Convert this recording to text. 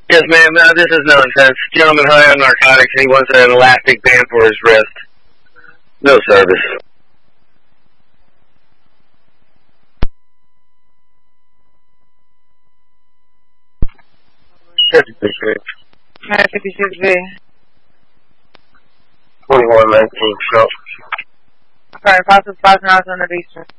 Yes, ma'am. This is no intense. Gentleman high on narcotics, and he wants an elastic band for his wrist. No service. Alright, 56B. 2119, so. Alright, process 5 miles on the beach.